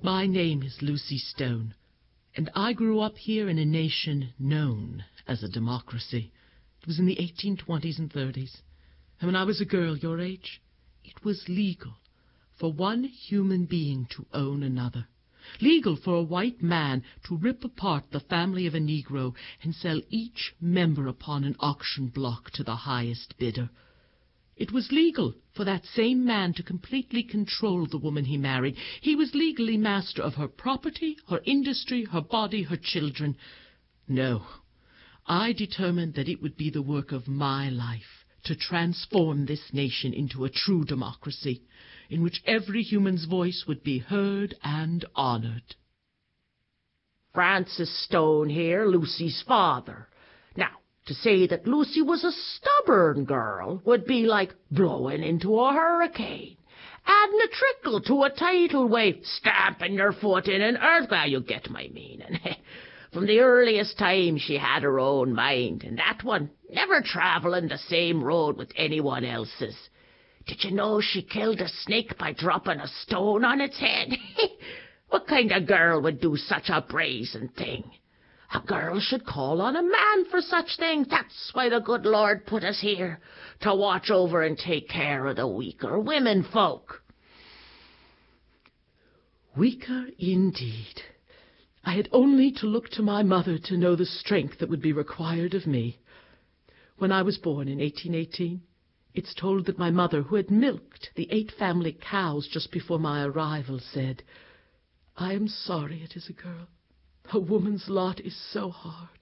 My name is Lucy Stone, and I grew up here in a nation known as a democracy. It was in the 1820s and 30s, and when I was a girl your age, it was legal for one human being to own another. Legal for a white man to rip apart the family of a Negro and sell each member upon an auction block to the highest bidder. It was legal for that same man to completely control the woman he married. He was legally master of her property, her industry, her body, her children. No, I determined that it would be the work of my life to transform this nation into a true democracy, in which every human's voice would be heard and honored. Francis Stone here, Lucy's father. Now, to say that Lucy was a stubborn girl would be like blowing into a hurricane, adding a trickle to a tidal wave, stamping your foot in an earth. Well, you get my meaning. From the earliest time she had her own mind, and that one never travelling the same road with anyone else's. Did you know she killed a snake by dropping a stone on its head? What kind of girl would do such a brazen thing? A girl should call on a man for such things. That's why the good Lord put us here, to watch over and take care of the weaker women folk. Weaker indeed. I had only to look to my mother to know the strength that would be required of me. When I was born in 1818, it's told that my mother, who had milked the 8 family cows just before my arrival, said, "I am sorry it is a girl. A woman's lot is so hard."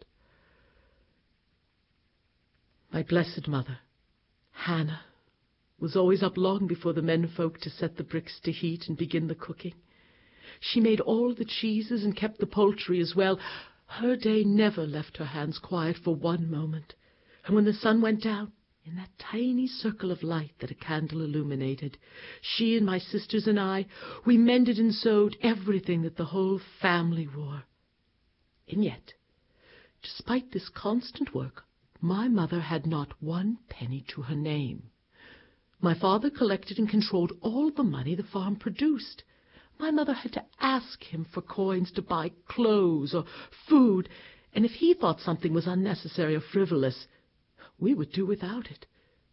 My blessed mother, Hannah, was always up long before the menfolk to set the bricks to heat and begin the cooking. She made all the cheeses and kept the poultry as well. Her day never left her hands quiet for one moment. And when the sun went down, in that tiny circle of light that a candle illuminated, she and my sisters and I, we mended and sewed everything that the whole family wore. And yet, despite this constant work, my mother had not one penny to her name. My father collected and controlled all the money the farm produced. My mother had to ask him for coins to buy clothes or food, and if he thought something was unnecessary or frivolous, we would do without it.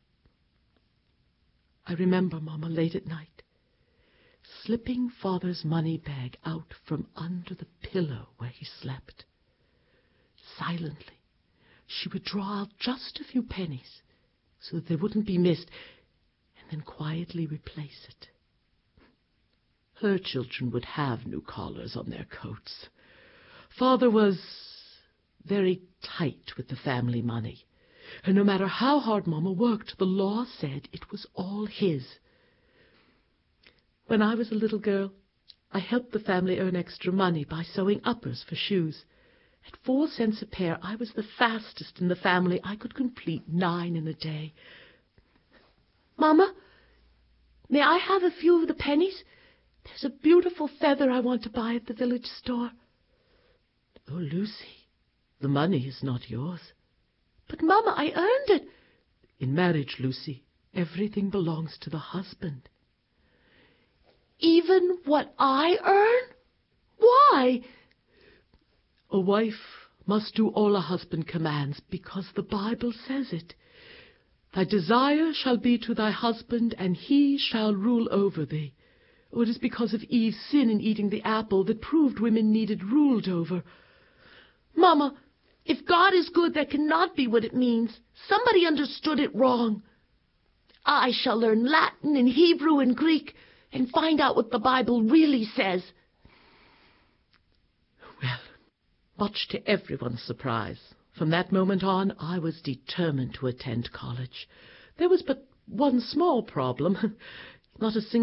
I remember, Mama, late at night, slipping Father's money bag out from under the pillow where he slept. Silently, she would draw out just a few pennies so that they wouldn't be missed, and then quietly replace it. Her children would have new collars on their coats. Father was very tight with the family money, and no matter how hard Mama worked, the law said it was all his. When I was a little girl, I helped the family earn extra money by sewing uppers for shoes. At 4 cents a pair, I was the fastest in the family. I could complete 9 in a day. "Mama, may I have a few of the pennies? There's a beautiful feather I want to buy at the village store." "Oh, Lucy, the money is not yours." "But, Mama, I earned it." "In marriage, Lucy, everything belongs to the husband." "Even what I earn? Why?" "A wife must do all a husband commands, because the Bible says it. Thy desire shall be to thy husband, and he shall rule over thee. Oh, it is because of Eve's sin in eating the apple that proved women needed ruled over." "Mama, if God is good, that cannot be what it means. Somebody understood it wrong. I shall learn Latin and Hebrew and Greek and find out what the Bible really says." Well, much to everyone's surprise, from that moment on, I was determined to attend college. There was but one small problem. Not a single